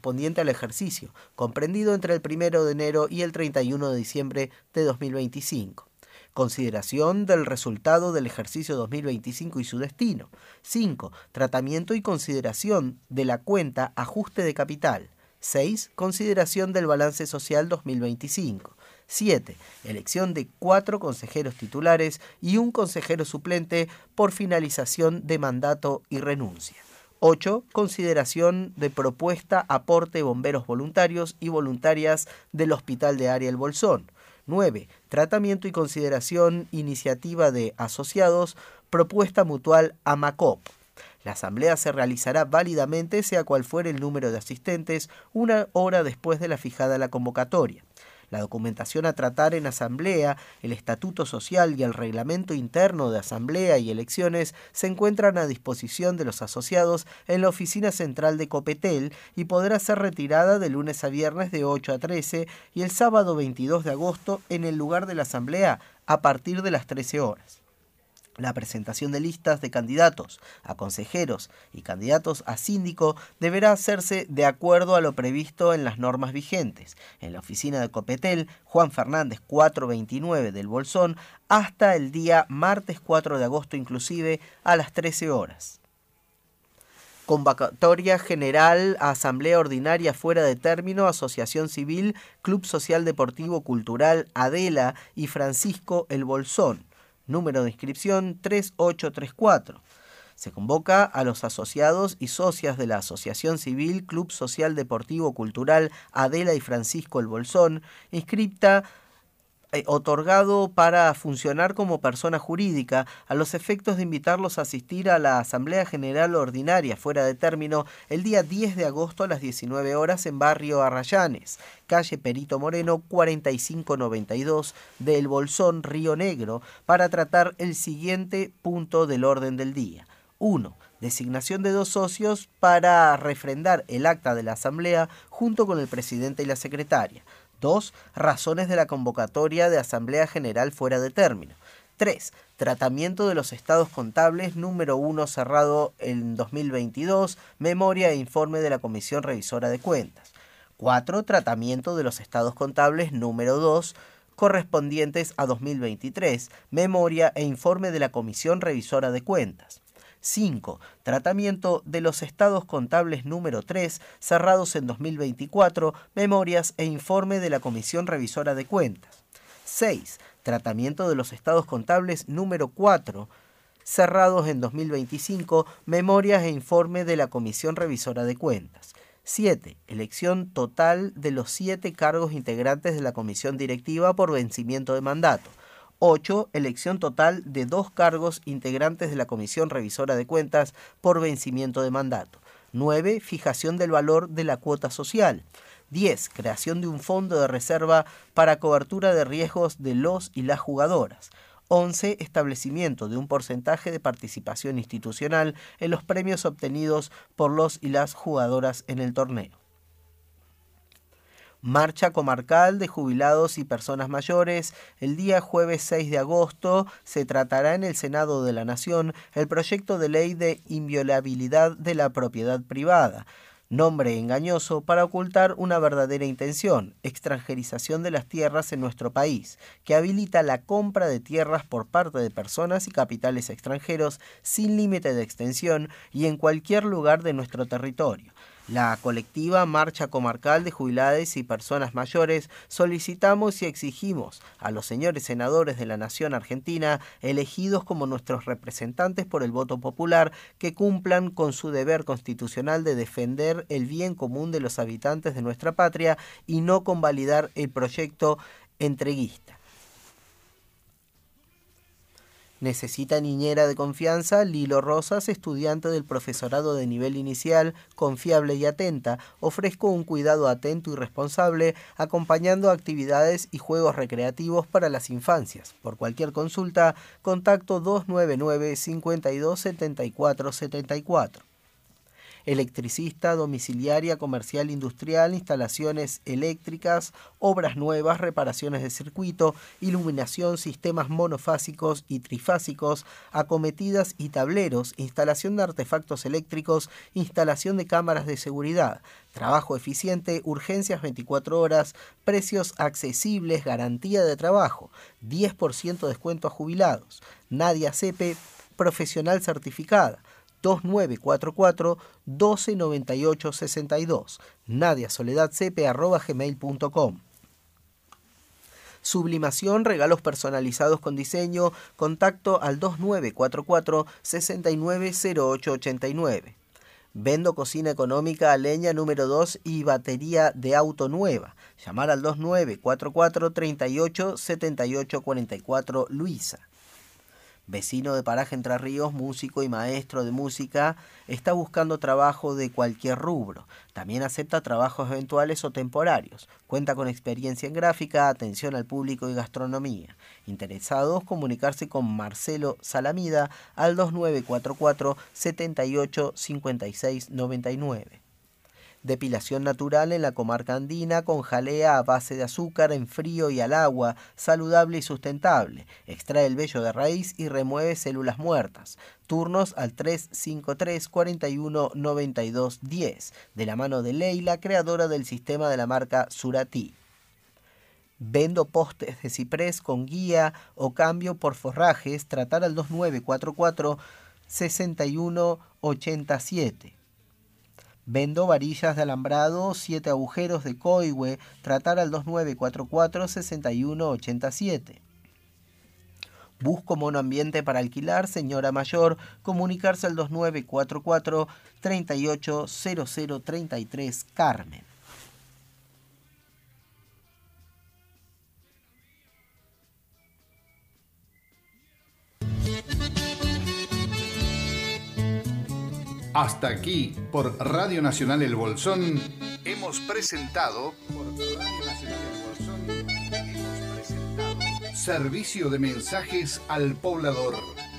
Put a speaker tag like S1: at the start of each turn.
S1: correspondiente al ejercicio, comprendido entre el 1 de enero y el 31 de diciembre de 2025. Consideración del resultado del ejercicio 2025 y su destino. 5. Tratamiento y consideración de la cuenta ajuste de capital. 6. Consideración del balance social 2025. 7. Elección de 4 consejeros titulares y un consejero suplente por finalización de mandato y renuncia. 8. Consideración de propuesta aporte de bomberos voluntarios y voluntarias del Hospital de Área El Bolsón. 9. Tratamiento y consideración iniciativa de asociados, propuesta mutual AMACOP. La asamblea se realizará válidamente, sea cual fuere el número de asistentes, 1 hora después de la fijada la convocatoria. La documentación a tratar en asamblea, el estatuto social y el reglamento interno de asamblea y elecciones se encuentran a disposición de los asociados en la oficina central de Copetel y podrá ser retirada de lunes a viernes de 8 a 13 y el sábado 22 de agosto en el lugar de la asamblea a partir de las 13 horas. La presentación de listas de candidatos a consejeros y candidatos a síndico deberá hacerse de acuerdo a lo previsto en las normas vigentes, en la oficina de Copetel, Juan Fernández 429 del Bolsón, hasta el día martes 4 de agosto inclusive a las 13 horas. Convocatoria general a asamblea ordinaria fuera de término, Asociación Civil, Club Social Deportivo Cultural Adela y Francisco El Bolsón. Número de inscripción 3834. Se convoca a los asociados y socias de la Asociación Civil Club Social Deportivo Cultural Adela y Francisco El Bolsón, inscripta otorgado para funcionar como persona jurídica, a los efectos de invitarlos a asistir a la Asamblea General Ordinaria fuera de término el día 10 de agosto a las 19 horas en Barrio Arrayanes, calle Perito Moreno 4592 de El Bolsón, Río Negro, para tratar el siguiente punto del orden del día. 1. Designación de 2 socios para refrendar el acta de la Asamblea junto con el presidente y la secretaria. 2. Razones de la convocatoria de Asamblea General fuera de término. 3. Tratamiento de los estados contables número 1 cerrado en 2022, memoria e informe de la Comisión Revisora de Cuentas. 4. Tratamiento de los estados contables número 2 correspondientes a 2023, memoria e informe de la Comisión Revisora de Cuentas. 5. Tratamiento de los estados contables número 3, cerrados en 2024, memorias e informe de la Comisión Revisora de Cuentas. 6. Tratamiento de los estados contables número 4, cerrados en 2025, memorias e informe de la Comisión Revisora de Cuentas. 7. Elección total de los 7 cargos integrantes de la Comisión Directiva por vencimiento de mandato. 8. Elección total de 2 cargos integrantes de la Comisión Revisora de Cuentas por vencimiento de mandato. 9. Fijación del valor de la cuota social. 10. Creación de un fondo de reserva para cobertura de riesgos de los y las jugadoras. 11. Establecimiento de un porcentaje de participación institucional en los premios obtenidos por los y las jugadoras en el torneo. Marcha comarcal de jubilados y personas mayores. El día jueves 6 de agosto se tratará en el Senado de la Nación el proyecto de ley de inviolabilidad de la propiedad privada, nombre engañoso para ocultar una verdadera intención, extranjerización de las tierras en nuestro país, que habilita la compra de tierras por parte de personas y capitales extranjeros sin límite de extensión y en cualquier lugar de nuestro territorio. La colectiva Marcha Comarcal de Jubilados y Personas Mayores solicitamos y exigimos a los señores senadores de la Nación Argentina, elegidos como nuestros representantes por el voto popular, que cumplan con su deber constitucional de defender el bien común de los habitantes de nuestra patria y no convalidar el proyecto entreguista. Necesita niñera de confianza. Lilo Rosas, estudiante del profesorado de nivel inicial, confiable y atenta. Ofrezco un cuidado atento y responsable, acompañando actividades y juegos recreativos para las infancias. Por cualquier consulta, contacto 299 52 74 74. electricista, domiciliaria, comercial, industrial, instalaciones eléctricas, obras nuevas, reparaciones de circuito, iluminación, sistemas monofásicos y trifásicos, acometidas y tableros, instalación de artefactos eléctricos, instalación de cámaras de seguridad, trabajo eficiente, urgencias 24 horas, precios accesibles, garantía de trabajo, 10% descuento a jubilados. Nadia Cepe, profesional certificada, 2944-129862, nadiasoledadcepe@gmail.com. Sublimación, regalos personalizados con diseño, contacto al 2944-690889. Vendo cocina económica a leña número 2 y batería de auto nueva. Llamar al 2944-387844 Luisa. Vecino de Paraje Entre Ríos, músico y maestro de música, está buscando trabajo de cualquier rubro. También acepta trabajos eventuales o temporarios. Cuenta con experiencia en gráfica, atención al público y gastronomía. Interesados, comunicarse con Marcelo Salamida al 2944 78 56 99. Depilación natural en la comarca andina con jalea a base de azúcar en frío y al agua, saludable y sustentable. Extrae el vello de raíz y remueve células muertas. Turnos al 353 41 92 10, de la mano de Leila, creadora del sistema de la marca Surati. Vendo postes de ciprés con guía o cambio por forrajes. Tratar al 2944 61 87. Vendo varillas de alambrado, 7 agujeros de coihue. Tratar al 2944-6187. Busco monoambiente para alquilar, señora mayor. Comunicarse al 2944-380033 Carmen.
S2: Hasta aquí, por Radio Nacional El Bolsón, hemos presentado Servicio de Mensajes al Poblador.